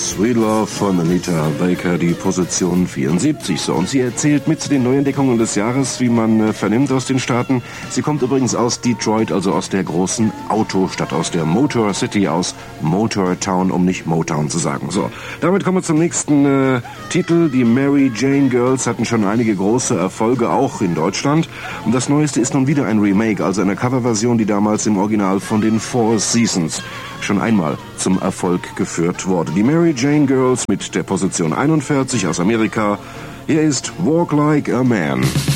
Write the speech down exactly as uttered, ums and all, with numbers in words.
Sweet Love von Anita Baker, die Position vierundsiebzig. So, und sie erzählt mit zu den Neuentdeckungen des Jahres, wie man äh, vernimmt aus den Staaten. Sie kommt übrigens aus Detroit, also aus der großen Autostadt, aus der Motor City, aus Motor Town, um nicht Motown zu sagen. So, damit kommen wir zum nächsten äh, Titel. Die Mary Jane Girls hatten schon einige große Erfolge, auch in Deutschland. Und das Neueste ist nun wieder ein Remake, also eine Coverversion, die damals im Original von den Four Seasons schon einmal zum Erfolg geführt wurde. Die Mary Jane Girls mit der Position einundvierzig aus Amerika. Hier ist Walk Like a Man.